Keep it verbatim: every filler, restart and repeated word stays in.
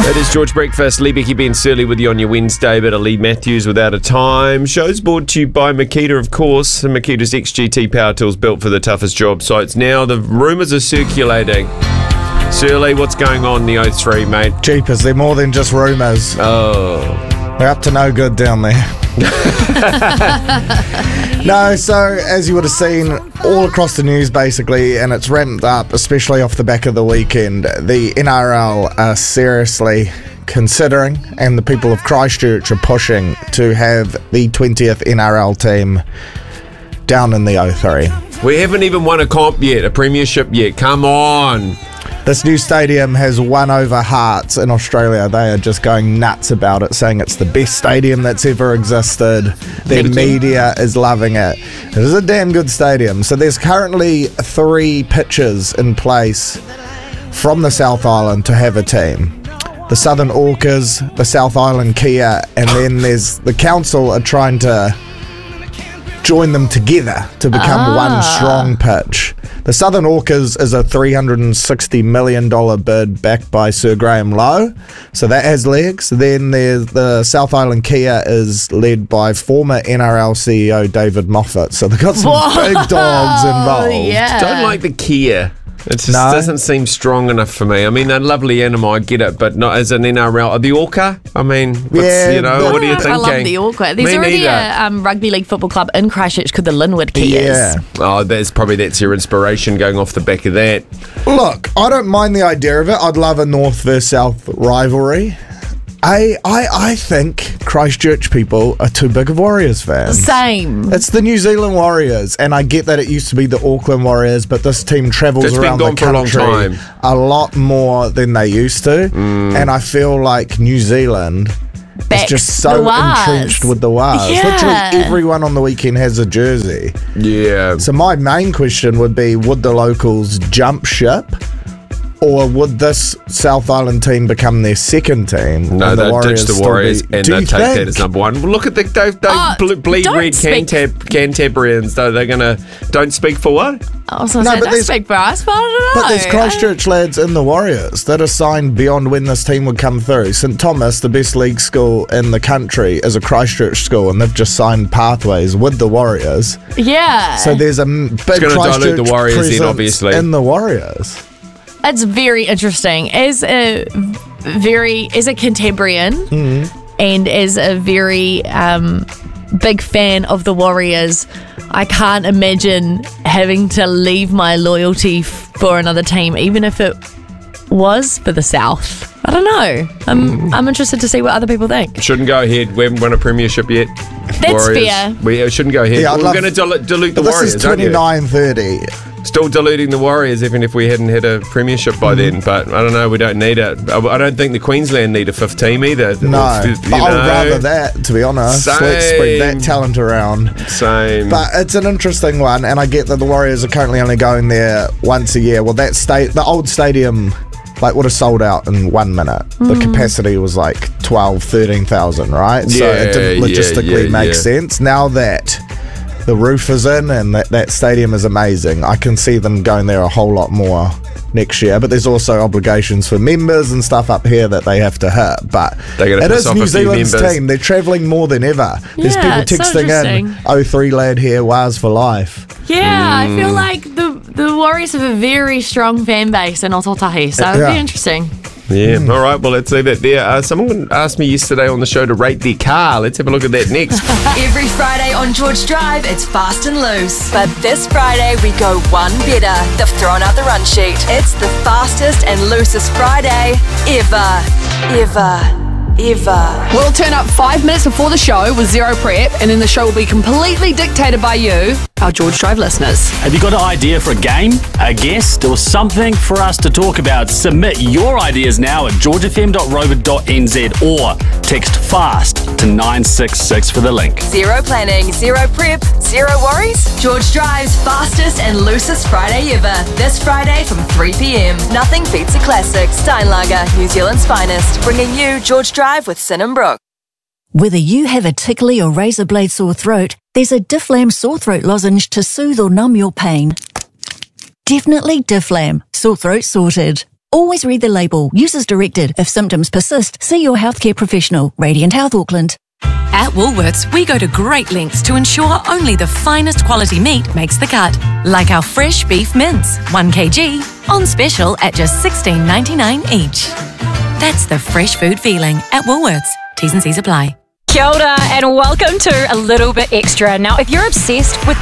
It is George Breakfast, Lee Becky Ben Surly with you on your Wednesday, but a Lee Matthews without a time. Show's brought to you by Makita, of course. And Makita's X G T power tools built for the toughest job sites. Now the rumours are circulating. Surly, what's going on in the O three, mate? Jeepers, they're more than just rumours. Oh. They're up to no good down there. No, so as you would have seen all across the news basically, and it's ramped up, especially off the back of the weekend, the N R L are seriously considering, and the people of Christchurch are pushing to have the twentieth N R L team down in the O three. We haven't even won a comp yet, a premiership yet. Come on. This new stadium has won over hearts in Australia. They are just going nuts about it, saying it's the best stadium that's ever existed. Their media is loving it. It is a damn good stadium. So there's currently three pitches in place from the South Island to have a team. The Southern Orcas, the South Island Kia, and then there's the council are trying to join them together to become Ah. one strong pitch. The Southern Orcas is a three hundred sixty million dollars bid backed by Sir Graham Lowe, so that has legs. Then there's the South Island Kia is led by former N R L C E O David Moffat, so they've got some Whoa, big dogs involved. yeah. Don't like the Kia. It just No. doesn't seem strong enough for me. I mean, they're a lovely animal, I get it, but not as an N R L. The Orca? I mean, what's, Yeah, you know, but- what are you I thinking? love the Orca. There's Me already neither. a um, rugby league football club in Christchurch called the Linwood Kias. Yeah. Oh, that's probably that's your inspiration going off the back of that. Look, I don't mind the idea of it. I'd love a North versus South rivalry. I, I, I think Christchurch people are too big of Warriors fans. Same. It's the New Zealand Warriors, and I get that it used to be the Auckland Warriors, but this team travels It's been around gone the for a long country time. a lot more than they used to, Mm. and I feel like New Zealand Backs is just the so Wars. entrenched with the Wars. Yeah. Literally everyone on the weekend has a jersey. Yeah. So my main question would be, would the locals jump ship? Or would this South Island team become their second team? No, and the they'll ditch Warriors the still Warriors be- and Do they'll you take that think? as number one. Well, look at the they, they Oh, ble- bleed don't red speak- Cantab- Cantabrians. Though they're gonna don't speak for what? I was going No, to say, but don't there's- speak for us, but I don't know. But there's Christchurch lads in the Warriors that are signed beyond when this team would come through. St Thomas, the best league school in the country, is a Christchurch school, and they've just signed pathways with the Warriors. Yeah. So there's a m- big gonna dilute Christchurch the Warriors then, presence obviously. in the Warriors. It's very interesting. As a very, as a Cantabrian Mm-hmm. and as a very um, big fan of the Warriors, I can't imagine having to leave my loyalty f- for another team, even if it was for the South. I don't know. I'm Mm. I'm interested to see what other people think. Shouldn't go ahead. We haven't won a premiership yet. That's Warriors. fair. We uh, shouldn't go ahead. Yeah, I'd We're love- going to dil- dilute the But this Warriors, is aren't you? twenty-nine thirty. Still diluting the Warriors, even if we hadn't had a premiership by then. But I don't know. We don't need it. I, I don't think the Queensland need a fifth team either. No, You but I'd know? rather that, to be honest. Let's spread that Same. talent around. Same. But it's an interesting one, and I get that the Warriors are currently only going there once a year. Well, that state, the old stadium, like would have sold out in one minute. The capacity was like twelve, thirteen thousand, right? so Yeah, it didn't yeah, logistically yeah, make yeah. sense. Now that the roof is in and that, that stadium is amazing, I can see them going there a whole lot more next year. But there's also obligations for members and stuff up here that they have to hit. But They gotta it piss is off New a few Zealand's members. team. They're travelling more than ever. There's Yeah, people it's so texting in, interesting. oh three lad here, Wars for life. Yeah, I Mm. feel like the the Warriors have a very strong fan base in Otautahi, so it'd Yeah. be interesting. Yeah, all right, well, let's leave it there. Uh, someone asked me yesterday on the show to rate their car. Let's have a look at that next. Every Friday on George Drive, it's fast and loose. But this Friday, we go one better. They've thrown out the run sheet. It's the fastest and loosest Friday ever. Ever. Ever. We'll turn up five minutes before the show with zero prep, and then the show will be completely dictated by you, our George Drive listeners. Have you got an idea for a game, a guest, or something for us to talk about? Submit your ideas now at george f m dot rover dot n z or text FAST to nine six six for the link. Zero planning, zero prep, zero worries. George Drive's fastest and loosest Friday ever. This Friday from three p.m. Nothing beats a classic. Steinlager, New Zealand's finest. Bringing you George Drive with Sin and Brooke. Whether you have a tickly or razor blade sore throat, there's a Difflam sore throat lozenge to soothe or numb your pain. Definitely Difflam. Sore throat sorted. Always read the label. Use as directed. If symptoms persist, see your healthcare professional. Radiant Health Auckland. At Woolworths, we go to great lengths to ensure only the finest quality meat makes the cut. Like our fresh beef mince, one kilogram, on special at just sixteen ninety-nine each. That's the fresh food feeling at Woolworths. T's and C's apply. Kia ora and welcome to A Little Bit Extra. Now, if you're obsessed with